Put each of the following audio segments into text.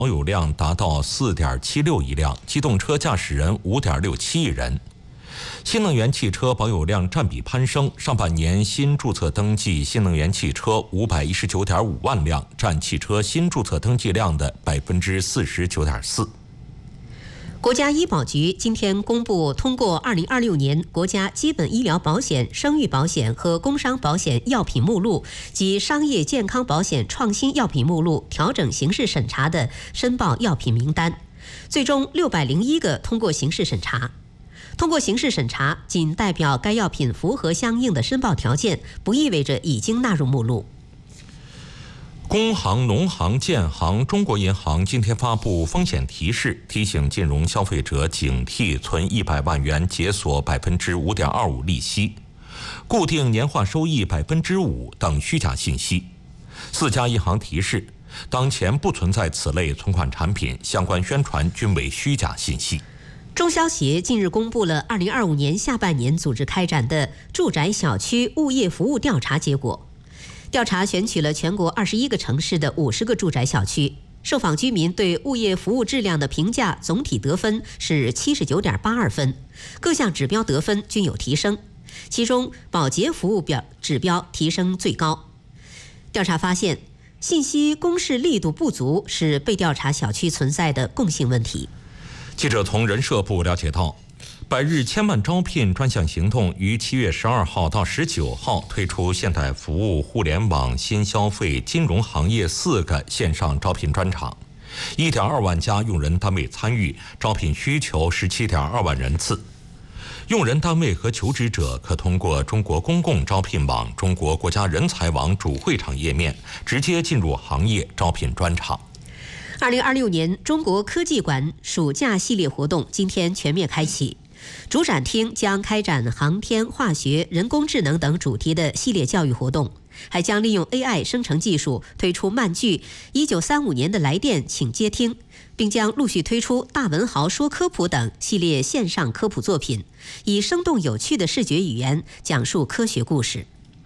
保有量达到4.76亿辆，机动车驾驶人5.67亿人。新能源汽车保有量占比攀升，上半年新注册登记新能源汽车519.5万辆，占汽车新注册登记量的49.4%。 国家医保局今天公布通过2026年国家基本医疗保险、生育保险和工伤保险药品目录及商业健康保险创新药品目录调整形式审查的申报药品名单，最终601个通过形式审查。通过形式审查仅代表该药品符合相应的申报条件，不意味着已经纳入目录。 工行、农行、建行、中国银行今天发布风险提示，提醒金融消费者警惕存100万元解锁5.25%利息、固定年化收益5%等虚假信息。4家银行提示，当前不存在此类存款产品，相关宣传均为虚假信息。 中消协近日公布了2025年下半年组织开展的住宅小区物业服务调查结果。调查选取了全国21个城市的50个住宅小区，受访居民对物业服务质量的评价总体得分是79.82分，各项指标得分均有提升，其中保洁服务指标提升最高。调查发现，信息公示力度不足是被调查小区存在的共性问题。 记者从人社部了解到，100日千万招聘专项行动于7月12号到19号推出现代服务、互联网、新消费、金融行业4个线上招聘专场，1.2万家用人单位参与，招聘需求17.2万人次。用人单位和求职者可通过中国公共招聘网、中国国家人才网主会场页面直接进入行业招聘专场。 2026年中国科技馆暑假系列活动今天全面开启，主展厅将开展航天、化学、人工智能等主题的系列教育活动，还将利用 AI 生成技术推出漫剧《1935年的来电请接听》，并将陆续推出大文豪说科普等系列线上科普作品，以生动有趣的视觉语言讲述科学故事。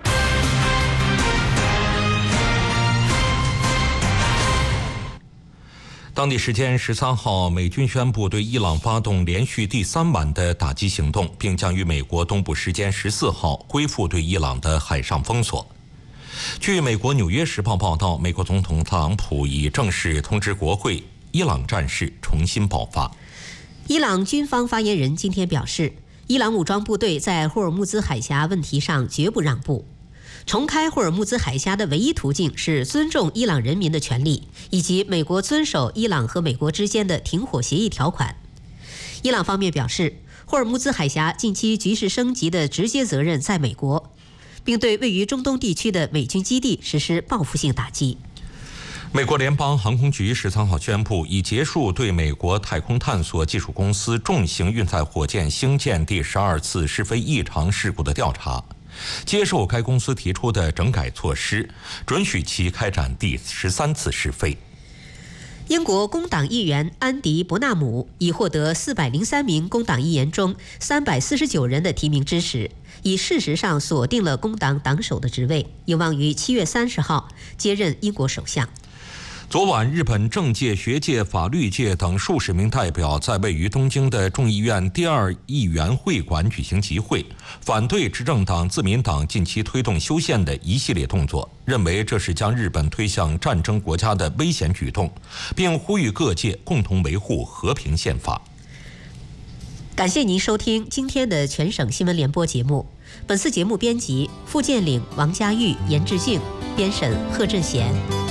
当地时间13号，美军宣布对伊朗发动连续第3晚的打击行动，并将于美国东部时间14号恢复对伊朗的海上封锁。据美国《纽约时报》报道，美国总统特朗普已正式通知国会，伊朗战事重新爆发。 伊朗军方发言人今天表示，伊朗武装部队在霍尔木兹海峡问题上绝不让步。重开霍尔木兹海峡的唯一途径是尊重伊朗人民的权利，以及美国遵守伊朗和美国之间的停火协议条款。伊朗方面表示，霍尔木兹海峡近期局势升级的直接责任在美国，并对位于中东地区的美军基地实施报复性打击。 美国联邦航空局13号宣布，已结束对美国太空探索技术公司重型运载火箭星舰第12次试飞异常事故的调查，接受该公司提出的整改措施，准许其开展第13次试飞。 英国工党议员安迪·伯纳姆已获得403名工党议员中349人的提名支持，以事实上锁定了工党党首的职位，有望于7月30号接任英国首相。 昨晚，日本政界、学界、法律界等数十名代表在位于东京的众议院第2议员会馆举行集会，反对执政党自民党近期推动修宪的一系列动作，认为这是将日本推向战争国家的危险举动，并呼吁各界共同维护和平宪法。 感谢您收听今天的全省新闻联播节目。本次节目编辑付建岭、王家玉、严志静，编审贺振贤。